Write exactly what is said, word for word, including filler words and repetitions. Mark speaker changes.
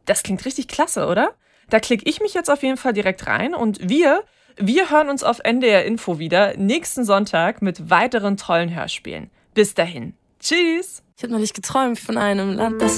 Speaker 1: Das klingt richtig klasse, oder? Da klicke ich mich jetzt auf jeden Fall direkt rein und wir, wir hören uns auf N D R Info wieder nächsten Sonntag mit weiteren tollen Hörspielen. Bis dahin. Tschüss!
Speaker 2: Ich habe neulich geträumt von einem Land, das